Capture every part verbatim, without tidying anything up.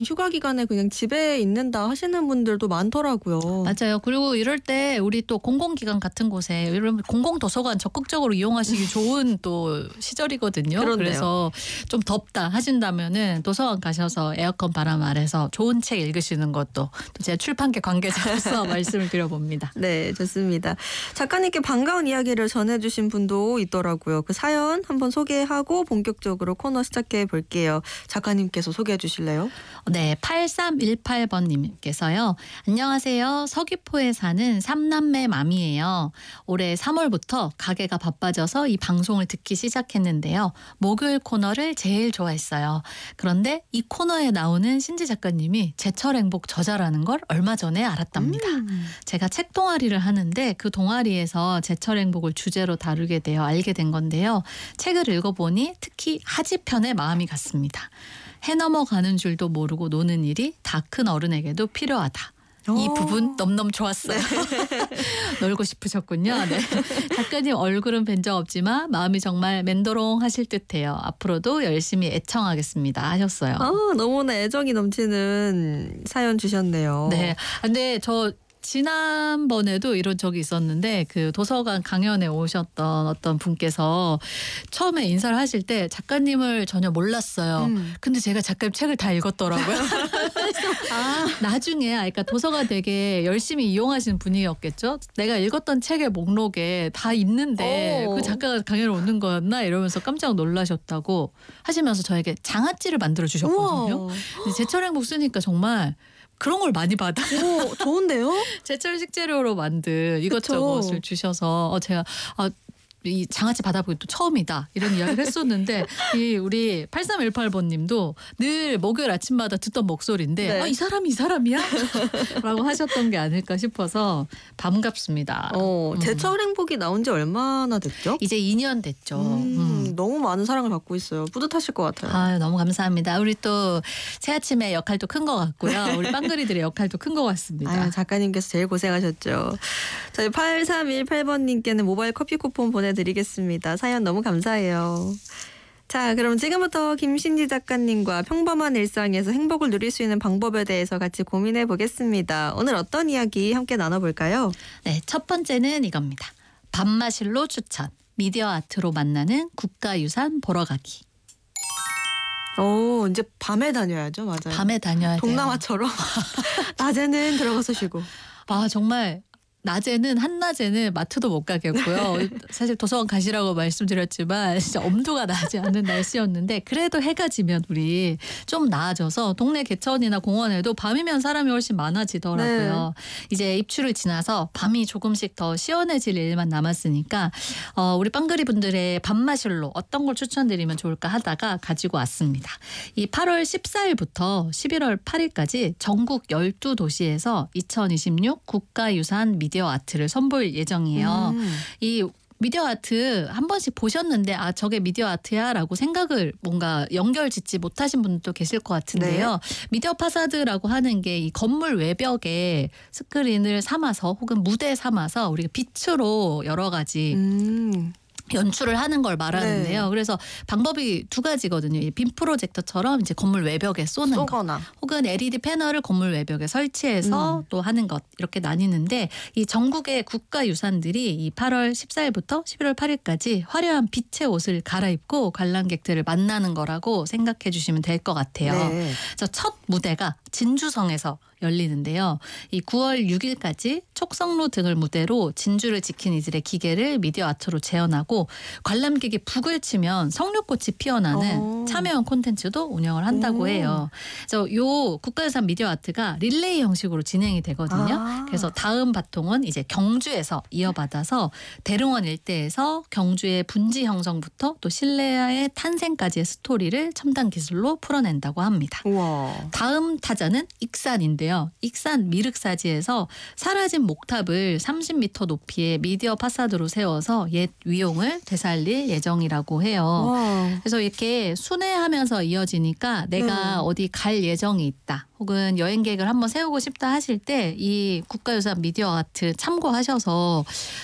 휴가 기간에 그냥 집에 있는다 하시는 분들도 많더라고요. 맞아요. 그리고 이럴 때 우리 또 공공기관 같은 곳에 이런 공공도서관 적극적으로 이용하시기 좋은 또 시절이거든요. 그렇네요. 그래서 좀 덥다 하신다면은 도서관 가셔서 에어컨 바람 아래서 좋은 책 읽으시는 것도 또 제가 출판계 관계자로서 말씀을 드려봅니다. 네, 좋습니다. 작가님께 반가운 이야기를 전해주신 분도 있더라고요. 그 사연 한번 소개하고 본격적으로 코너 시작해 볼게요. 작가님께서 소개해 주실래요? 네, 팔삼일팔 번님께서요. 안녕하세요. 서귀포에 사는 삼남매 맘이에요. 올해 삼월부터 가게가 바빠져서 이 방송을 듣기 시작했는데요. 목요일 코너를 제일 좋아했어요. 그런데 이 코너에 나오는 신지 작가님이 제철 행복 저자라는 걸 얼마 전에 알았답니다. 음. 제가 책 동아리를 하는데 그 동아리에서 제철 행복을 주제로 다루게 되어 알게 된 건데요. 책을 읽어보니 특히 하지편에 마음이 갔습니다. 해 넘어가는 줄도 모르고 노는 일이 다 큰 어른에게도 필요하다. 이 오. 부분 너무너무 좋았어요. 놀고 싶으셨군요. 네. 작가님 얼굴은 뵌 적 없지만 마음이 정말 멘도롱하실 듯해요. 앞으로도 열심히 애청하겠습니다 하셨어요. 아, 너무나 애정이 넘치는 사연 주셨네요. 네. 근데 저 지난번에도 이런 적이 있었는데 그 도서관 강연에 오셨던 어떤 분께서 처음에 인사를 하실 때 작가님을 전혀 몰랐어요. 음. 근데 제가 작가님 책을 다 읽었더라고요. 아, 나중에 그러니까 도서관 되게 열심히 이용하시는 분이었겠죠. 내가 읽었던 책의 목록에 다 있는데 오. 그 작가가 강연을 오는 거였나 이러면서 깜짝 놀라셨다고 하시면서 저에게 장아찌를 만들어 주셨거든요. 우와. 근데 제철 행복 쓰니까 정말 그런 걸 많이 받아. 오, 좋은데요? 제철 식재료로 만든 이것저것을 그쵸. 주셔서 어 제가 아, 이 장아찌 받아보기 또 처음이다 이런 이야기를 했었는데 이 우리 팔삼일팔 번님도 늘 목요일 아침마다 듣던 목소리인데 네. 아, 이 사람이 이 사람이야? 라고 하셨던 게 아닐까 싶어서 반갑습니다. 어, 음. 제철 행복이 나온 지 얼마나 됐죠? 이제 이 년 됐죠. 음, 음. 너무 많은 사랑을 받고 있어요. 뿌듯하실 것 같아요. 아유, 너무 감사합니다. 우리 또 새아침의 역할도 큰 것 같고요. 우리 빵그리들의 역할도 큰 것 같습니다. 아유, 작가님께서 제일 고생하셨죠. 저희 팔삼일팔 번님께는 모바일 커피 쿠폰 보내드리겠습니다. 사연 너무 감사해요. 자, 그럼 지금부터 김신지 작가님과 평범한 일상에서 행복을 누릴 수 있는 방법에 대해서 같이 고민해 보겠습니다. 오늘 어떤 이야기 함께 나눠볼까요? 네, 첫 번째는 이겁니다. 밤마실로 추천. 미디어 아트로 만나는 국가유산 보러 가기. 오, 이제 밤에 다녀야죠. 맞아요. 밤에 다녀야 돼요. 동남아처럼 낮에는 들어가서 쉬고. 아 정말 낮에는 한낮에는 마트도 못 가겠고요. 사실 도서관 가시라고 말씀드렸지만 진짜 엄두가 나지 않는 날씨였는데 그래도 해가 지면 우리 좀 나아져서 동네 개천이나 공원에도 밤이면 사람이 훨씬 많아지더라고요. 네. 이제 입추를 지나서 밤이 조금씩 더 시원해질 일만 남았으니까 어, 우리 빵그리 분들의 밤마실로 어떤 걸 추천드리면 좋을까 하다가 가지고 왔습니다. 이 팔월 십사일부터 십일월 팔일까지 전국 열두 도시에서 이천이십육 국가유산 미 미디어 아트를 선보일 예정이에요. 음. 이 미디어 아트 한 번씩 보셨는데 아 저게 미디어 아트야 라고 생각을 뭔가 연결 짓지 못하신 분도 계실 것 같은데요. 네. 미디어 파사드라고 하는 게 이 건물 외벽에 스크린을 삼아서 혹은 무대 삼아서 우리가 빛으로 여러 가지 음. 연출을 하는 걸 말하는데요. 네. 그래서 방법이 두 가지거든요. 빔 프로젝터처럼 이제 건물 외벽에 쏘는 쏘거나. 것, 혹은 엘이디 패널을 건물 외벽에 설치해서 음. 또 하는 것 이렇게 나뉘는데 이 전국의 국가유산들이 이 팔월 십사일부터 십일월 팔일까지 화려한 빛의 옷을 갈아입고 관람객들을 만나는 거라고 생각해 주시면 될 것 같아요. 네. 그래서 첫 무대가 진주성에서 열리는데요. 이 구월 육일까지 촉성로 등을 무대로 진주를 지킨 이들의 기계를 미디어 아트로 재현하고 관람객이 북을 치면 석류꽃이 피어나는 오. 참여형 콘텐츠도 운영을 한다고 오. 해요. 그래서 요 국가유산 미디어 아트가 릴레이 형식으로 진행이 되거든요. 아. 그래서 다음 바통은 이제 경주에서 이어받아서 대릉원 일대에서 경주의 분지 형성부터 또 실내의 탄생까지의 스토리를 첨단 기술로 풀어낸다고 합니다. 우와. 다음 타자는 익산인데요. 익산 미륵사지에서 사라진 목탑을 삼십 미터 높이의 미디어 파사드로 세워서 옛 위용을 되살릴 예정이라고 해요. 와. 그래서 이렇게 순회하면서 이어지니까 내가 네. 어디 갈 예정이 있다. 혹은 여행 계획을 한번 세우고 싶다 하실 때 이 국가유산 미디어 아트 참고하셔서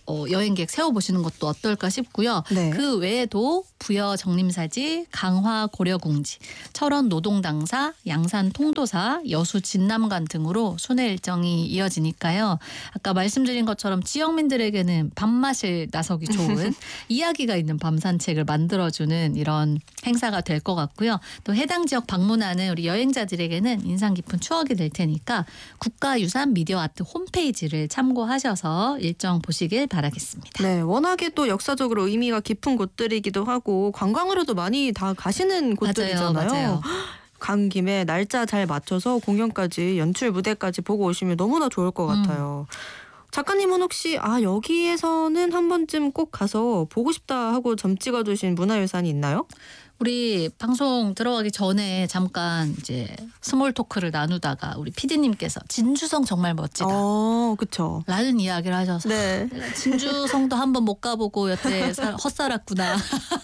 어, 여행객 세워보시는 것도 어떨까 싶고요. 네. 그 외에도 부여 정림사지, 강화 고려궁지, 철원 노동당사, 양산 통도사, 여수 진남관 등으로 순회 일정이 이어지니까요. 아까 말씀드린 것처럼 지역민들에게는 밤맛을 나서기 좋은 이야기가 있는 밤 산책을 만들어주는 이런 행사가 될 것 같고요. 또 해당 지역 방문하는 우리 여행자들에게는 인상 깊은 추억이 될 테니까 국가유산 미디어아트 홈페이지를 참고하셔서 일정 보시길 바라겠습니다. 네, 워낙에 또 역사적으로 의미가 깊은 곳들이기도 하고 관광으로도 많이 다 가시는 곳들이잖아요. 맞아요, 맞아요. 간 김에 날짜 잘 맞춰서 공연까지 연출 무대까지 보고 오시면 너무나 좋을 것 같아요. 음. 작가님은 혹시 아 여기에서는 한 번쯤 꼭 가서 보고 싶다 하고 점 찍어두신 문화유산이 있나요? 우리 방송 들어가기 전에 잠깐 이제 스몰 토크를 나누다가 우리 피디님께서 진주성 정말 멋지다. 어, 그렇죠. 라는 이야기를 하셔서 네. 진주성도 한번 못 가보고 여태 헛살았구나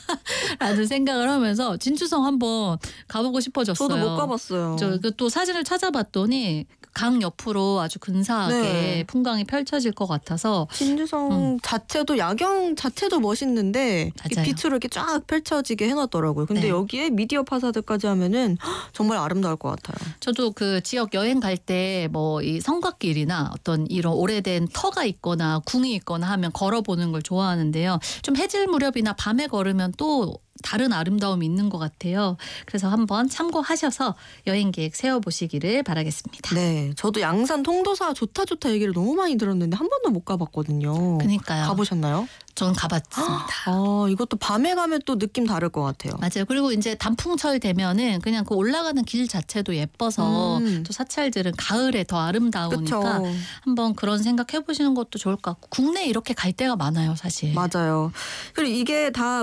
라는 생각을 하면서 진주성 한번 가보고 싶어졌어요. 저도 못 가봤어요. 저 또 사진을 찾아봤더니 강 옆으로 아주 근사하게 네. 풍광이 펼쳐질 것 같아서 진주성 음. 자체도 야경 자체도 멋있는데 맞아요. 빛으로 이렇게 쫙 펼쳐지게 해놨더라고요. 근데 네. 여기에 미디어 파사드까지 하면은 정말 아름다울 것 같아요. 저도 그 지역 여행 갈 때 뭐 이 성곽길이나 어떤 이런 오래된 터가 있거나 궁이 있거나 하면 걸어보는 걸 좋아하는데요. 좀 해질 무렵이나 밤에 걸으면 또 다른 아름다움이 있는 것 같아요. 그래서 한번 참고하셔서 여행 계획 세워보시기를 바라겠습니다. 네, 저도 양산 통도사 좋다 좋다 얘기를 너무 많이 들었는데 한 번도 못 가봤거든요. 그러니까요. 가보셨나요? 전 가봤습니다. 아, 이것도 밤에 가면 또 느낌 다를 것 같아요. 맞아요. 그리고 이제 단풍철 되면은 그냥 그 올라가는 길 자체도 예뻐서 음. 또 사찰들은 가을에 더 아름다우니까 그쵸. 한번 그런 생각해 보시는 것도 좋을 것 같고 국내에 이렇게 갈 데가 많아요, 사실. 맞아요. 그리고 이게 다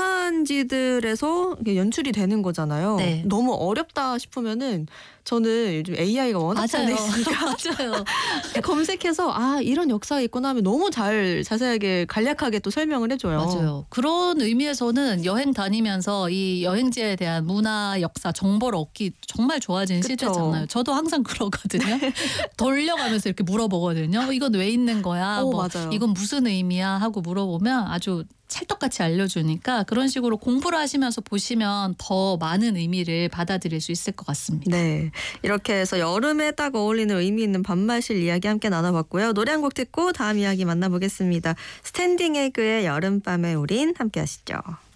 문화유산지들에서 이게 연출이 되는 거잖아요. 네. 너무 어렵다 싶으면은 저는 요즘 에이아이가 워낙 잘 돼 맞아요. 있으니까 맞아요. 검색해서 아 이런 역사가 있구나 하면 너무 잘 자세하게 간략하게 또 설명을 해줘요. 맞아요. 그런 의미에서는 여행 다니면서 이 여행지에 대한 문화, 역사, 정보를 얻기 정말 좋아진 그쵸. 시대잖아요. 저도 항상 그러거든요. 돌려가면서 이렇게 물어보거든요. 이건 왜 있는 거야? 오, 뭐 맞아요. 이건 무슨 의미야? 하고 물어보면 아주 찰떡같이 알려주니까 그런 식으로 공부를 하시면서 보시면 더 많은 의미를 받아들일 수 있을 것 같습니다. 네, 이렇게 해서 여름에 딱 어울리는 의미 있는 밤마실 이야기 함께 나눠봤고요. 노래 한 곡 듣고 다음 이야기 만나보겠습니다. 스탠딩 에그의 여름밤에 우린 함께 하시죠.